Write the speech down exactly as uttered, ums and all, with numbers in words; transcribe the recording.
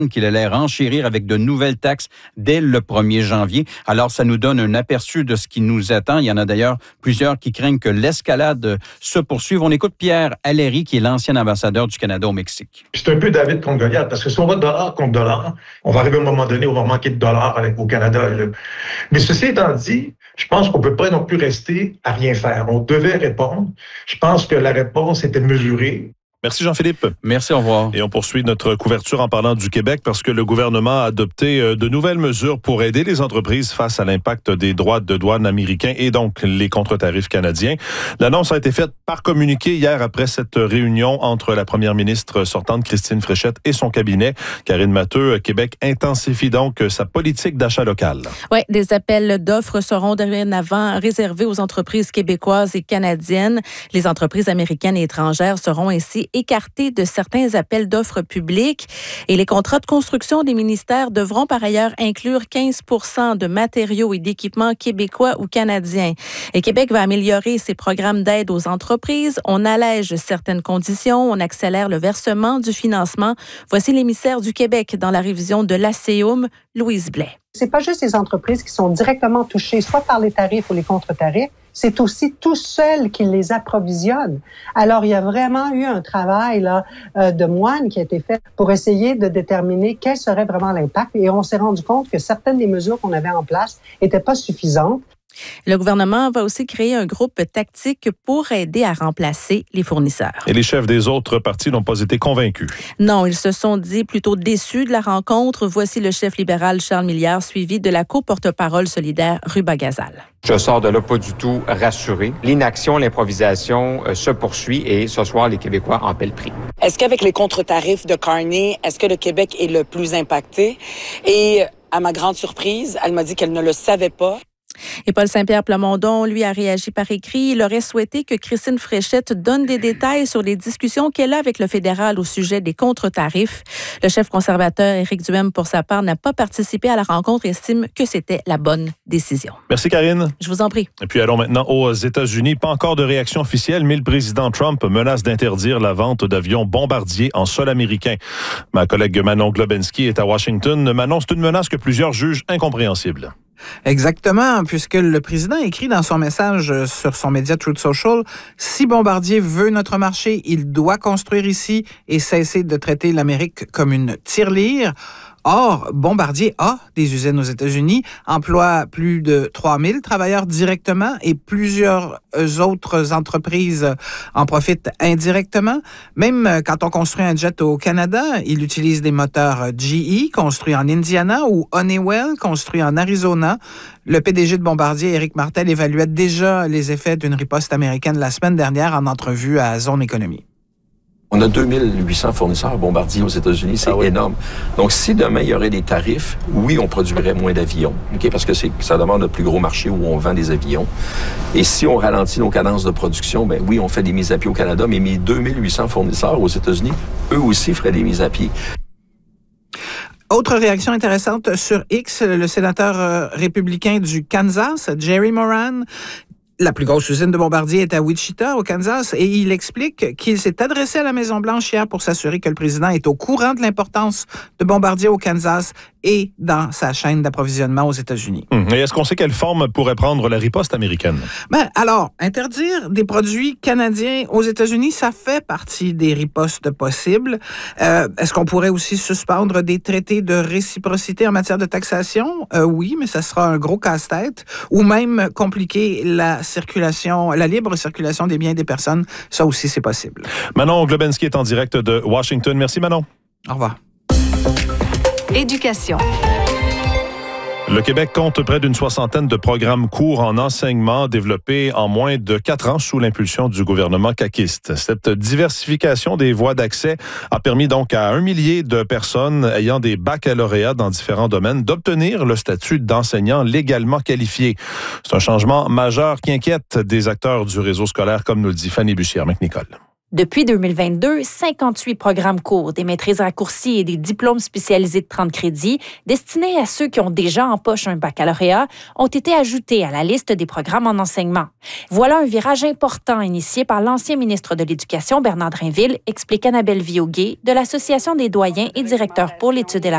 qu'il allait renchérir avec de nouvelles taxes dès le premier janvier. Alors, ça nous donne un aperçu de ce qui nous attend. Il y en a d'ailleurs plusieurs qui craignent que l'escalade se poursuive. On écoute Pierre Aléry, qui est l'ancien ambassadeur du Canada au Mexique. C'est un peu David contre Goliath, parce que si on va dollar contre dollar, on va arriver à un moment donné où on va manquer de dollars avec, au Canada. Là. Mais ceci étant dit, je pense qu'on ne peut pas non plus rester à rien faire. On devait répondre. Je pense que la réponse était mesurée. Merci Jean-Philippe. Merci, au revoir. Et on poursuit notre couverture en parlant du Québec parce que le gouvernement a adopté de nouvelles mesures pour aider les entreprises face à l'impact des droits de douane américains et donc les contre-tarifs canadiens. L'annonce a été faite par communiqué hier après cette réunion entre la première ministre sortante Christine Fréchette et son cabinet. Karine Matheux, Québec intensifie donc sa politique d'achat local. Oui, des appels d'offres seront dorénavant réservés aux entreprises québécoises et canadiennes. Les entreprises américaines et étrangères seront ainsi écartés de certains appels d'offres publics et les contrats de construction des ministères devront par ailleurs inclure quinze pour cent de matériaux et d'équipements québécois ou canadiens. Et Québec va améliorer ses programmes d'aide aux entreprises. On allège certaines conditions, on accélère le versement du financement. Voici l'émissaire du Québec dans la révision de l'A C E U M, Louise Blais. C'est pas juste les entreprises qui sont directement touchées, soit par les tarifs ou les contre-tarifs, c'est aussi tous ceux qui les approvisionnent. Alors, il y a vraiment eu un travail là euh, de moine qui a été fait pour essayer de déterminer quel serait vraiment l'impact. Et on s'est rendu compte que certaines des mesures qu'on avait en place n'étaient pas suffisantes. Le gouvernement va aussi créer un groupe tactique pour aider à remplacer les fournisseurs. Et les chefs des autres partis n'ont pas été convaincus. Non, ils se sont dit plutôt déçus de la rencontre. Voici le chef libéral Charles Milliard, suivi de la co-porte-parole solidaire Ruba Gazal. Je sors de là pas du tout rassuré. L'inaction, l'improvisation euh, se poursuit et ce soir, les Québécois en paient le prix. Est-ce qu'avec les contre-tarifs de Carney, est-ce que le Québec est le plus impacté? Et à ma grande surprise, elle m'a dit qu'elle ne le savait pas. Et Paul Saint-Pierre Plamondon, lui, a réagi par écrit. Il aurait souhaité que Christine Fréchette donne des détails sur les discussions qu'elle a avec le fédéral au sujet des contre-tarifs. Le chef conservateur Éric Duhem, pour sa part, n'a pas participé à la rencontre et estime que c'était la bonne décision. Merci Karine. Je vous en prie. Et puis allons maintenant aux États-Unis. Pas encore de réaction officielle, mais le président Trump menace d'interdire la vente d'avions bombardiers en sol américain. Ma collègue Manon Globensky est à Washington. Manon, c'est une menace que plusieurs jugent incompréhensible. Exactement, puisque le président écrit dans son message sur son média Truth Social, si Bombardier veut notre marché, il doit construire ici et cesser de traiter l'Amérique comme une tirelire. Or, Bombardier a des usines aux États-Unis, emploie plus de trois mille travailleurs directement et plusieurs autres entreprises en profitent indirectement. Même quand on construit un jet au Canada, il utilise des moteurs G E construits en Indiana ou Honeywell construits en Arizona. Le P D G de Bombardier, Éric Martel, évaluait déjà les effets d'une riposte américaine la semaine dernière en entrevue à Zone Économie. On a deux mille huit cents fournisseurs Bombardier aux États-Unis, c'est ah oui. énorme. Donc, si demain, il y aurait des tarifs, oui, on produirait moins d'avions, okay, parce que c'est, ça demande le plus gros marché où on vend des avions. Et si on ralentit nos cadences de production, ben oui, on fait des mises à pied au Canada, mais mes deux mille huit cents fournisseurs aux États-Unis, eux aussi feraient des mises à pied. Autre réaction intéressante sur X, le sénateur euh, républicain du Kansas, Jerry Moran. La plus grosse usine de Bombardier est à Wichita, au Kansas, et il explique qu'il s'est adressé à la Maison-Blanche hier pour s'assurer que le président est au courant de l'importance de Bombardier au Kansas et dans sa chaîne d'approvisionnement aux États-Unis. Et est-ce qu'on sait quelle forme pourrait prendre la riposte américaine? Ben, alors, interdire des produits canadiens aux États-Unis, ça fait partie des ripostes possibles. Euh, est-ce qu'on pourrait aussi suspendre des traités de réciprocité en matière de taxation? Euh, oui, mais ça sera un gros casse-tête. Ou même compliquer la circulation, la libre circulation des biens et des personnes. Ça aussi, c'est possible. Manon Globensky est en direct de Washington. Merci, Manon. Au revoir. Éducation. Le Québec compte près d'une soixantaine de programmes courts en enseignement développés en moins de quatre ans sous l'impulsion du gouvernement caquiste. Cette diversification des voies d'accès a permis donc à un millier de personnes ayant des baccalauréats dans différents domaines d'obtenir le statut d'enseignant légalement qualifié. C'est un changement majeur qui inquiète des acteurs du réseau scolaire, comme nous le dit Fanny Bussière-McNicol. Depuis deux mille vingt-deux, cinquante-huit programmes courts, des maîtrises raccourcies et des diplômes spécialisés de trente crédits destinés à ceux qui ont déjà en poche un baccalauréat ont été ajoutés à la liste des programmes en enseignement. Voilà un virage important initié par l'ancien ministre de l'Éducation, Bernard Drainville, explique Annabelle Vioguet de l'Association des doyens et directeurs pour l'étude et la